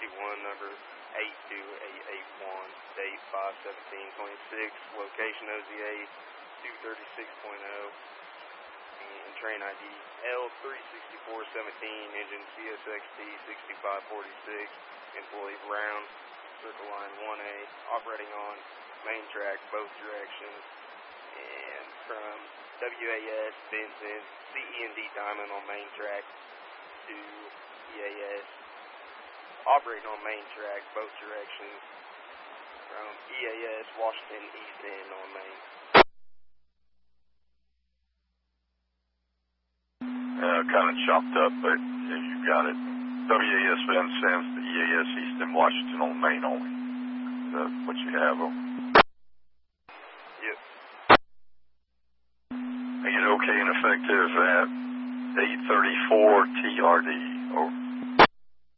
number 82881, date 5/17/26, location OZA 236.0, and train ID L36417, engine CSXT 6546, employee Brown, circle line 1A, operating on main track both directions, and from WAS Vincent, CE&D Diamond on main track to EAS, operating on main track both directions, from EAS Washington East End on main. Kind of chopped up, but yeah, you got it. WAS Vincent, the EAS East End Washington on main only. Is that what you have? Yep. Are you okay and effective at 8:34 TRD?